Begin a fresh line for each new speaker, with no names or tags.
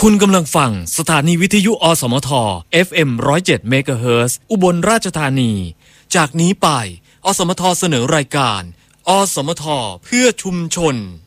คุณกำลังฟังสถานีวิทยุอสมท FM 107 เมกะเฮิรตซ์อุบลราชธานีจากนี้ไปอสมทเสนอรายการอสมทเพื่อชุมชน